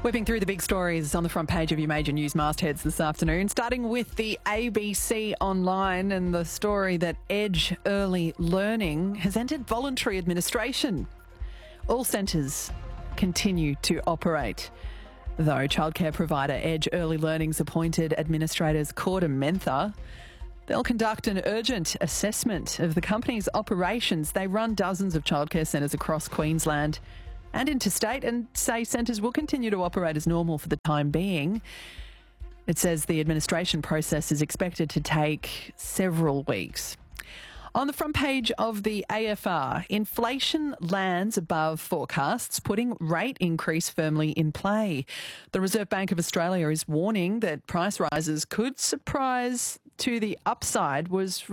Whipping through the big stories on the front page of your major news mastheads this afternoon, starting with the ABC Online and the story that Edge Early Learning has entered voluntary administration. All centres continue to operate, though childcare provider Edge Early Learning's appointed administrators Corda Mentha. They'll conduct an urgent assessment of the company's operations. They run dozens of childcare centres across Queensland and interstate, and say centres will continue to operate as normal for the time being. It says the administration process is expected to take several weeks. On the front page of the AFR, inflation lands above forecasts, putting rate increase firmly in play. The Reserve Bank of Australia is warning that price rises could surprise to the upside, was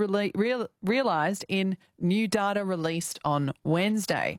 realised in new data released on Wednesday.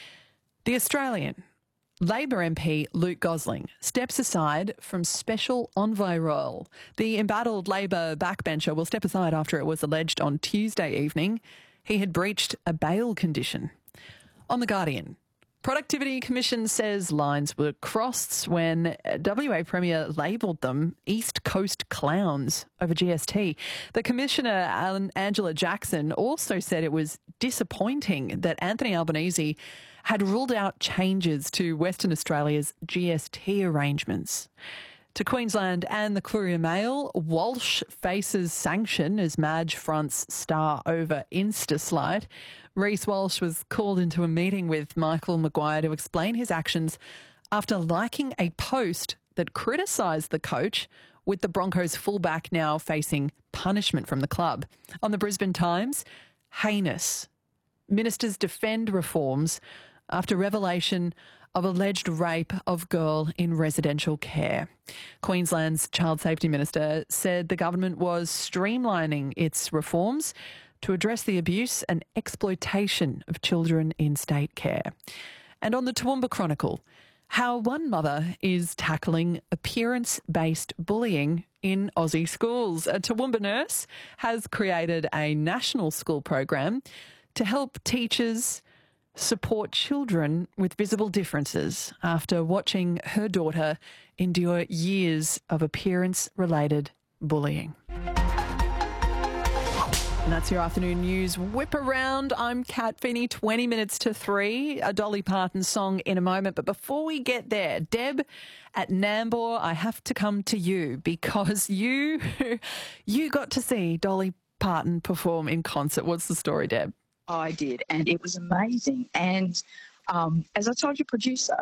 The Australian Labor MP Luke Gosling steps aside from special envoy role. The embattled Labor backbencher will step aside after it was alleged on Tuesday evening he had breached a bail condition. On The Guardian, Productivity Commission says lines were crossed when WA Premier labelled them East Coast clowns over GST. The Commissioner, Angela Jackson, also said it was disappointing that Anthony Albanese had ruled out changes to Western Australia's GST arrangements. To Queensland and the Courier Mail, Walsh faces sanction as Madge fronts star over Instaslight. Reece Walsh was called into a meeting with Michael Maguire to explain his actions after liking a post that criticised the coach, with the Broncos fullback now facing punishment from the club. On the Brisbane Times, heinous. Ministers defend reforms after revelation of alleged rape of girl in residential care. Queensland's Child Safety Minister said the government was streamlining its reforms to address the abuse and exploitation of children in state care. And on the Toowoomba Chronicle, how one mother is tackling appearance-based bullying in Aussie schools. A Toowoomba nurse has created a national school program to help teachers support children with visible differences after watching her daughter endure years of appearance-related bullying. And that's your afternoon news whip around. I'm Kat Finney, 20 minutes to 3. A Dolly Parton song in a moment. But before we get there, Deb at Nambour, I have to come to you because you got to see Dolly Parton perform in concert. What's the story, Deb? I did, and it was amazing. And as I told your producer,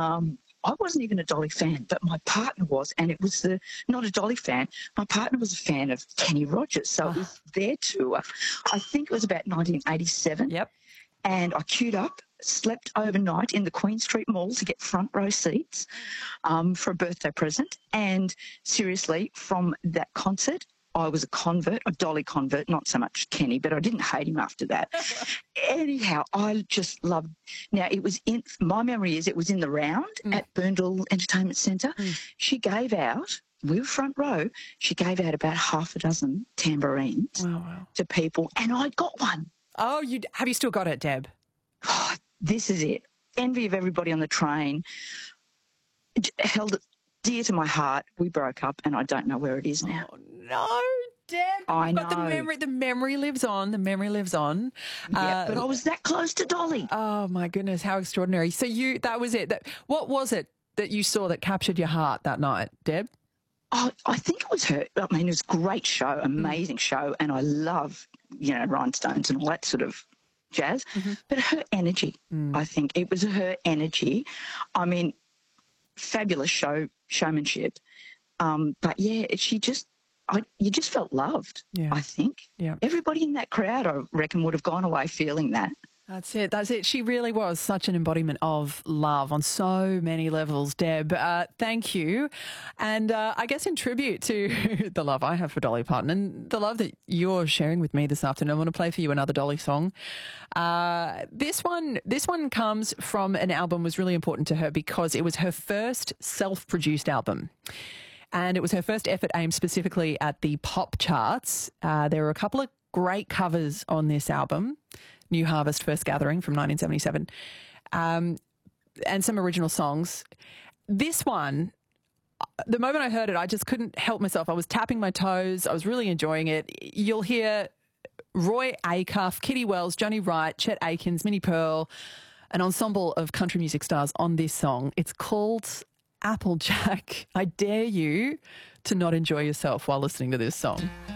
I wasn't even a Dolly fan, but my partner was, and it was not a Dolly fan. My partner was a fan of Kenny Rogers, so it was their tour. I think it was about 1987. Yep. And I queued up, slept overnight in the Queen Street Mall to get front row seats for a birthday present. And seriously, from that concert, I was a convert, a Dolly convert, not so much Kenny, but I didn't hate him after that. Anyhow, I just loved. Now, my memory is it was in the round at Burndall Entertainment Centre. She gave out, we were front row, she gave out about half a dozen tambourines to people, and I got one. Oh, have you still got it, Deb? Oh, this is it. Envy of everybody on the train. Held it dear to my heart. We broke up, and I don't know where it is now. Oh, no, Deb. I know. But the memory lives on. The memory lives on. Yeah, but I was that close to Dolly. Oh, my goodness. How extraordinary. So that was it. What was it that you saw that captured your heart that night, Deb? Oh, I think it was her. I mean, it was a great show, amazing show, and I love, rhinestones and all that sort of jazz. But her energy, I think. It was her energy. I mean, fabulous showmanship. But, yeah, you just felt loved, I think. Yeah. Everybody in that crowd, I reckon, would have gone away feeling that. That's it. She really was such an embodiment of love on so many levels, Deb. Thank you. And I guess in tribute to the love I have for Dolly Parton and the love that you're sharing with me this afternoon, I want to play for you another Dolly song. This one comes from an album that was really important to her because it was her first self-produced album. And it was her first effort aimed specifically at the pop charts. There were a couple of great covers on this album. New Harvest, First Gathering from 1977, and some original songs. This one, the moment I heard it, I just couldn't help myself. I was tapping my toes. I was really enjoying it. You'll hear Roy Acuff, Kitty Wells, Johnny Wright, Chet Akins, Minnie Pearl, an ensemble of country music stars on this song. It's called Applejack. I dare you to not enjoy yourself while listening to this song.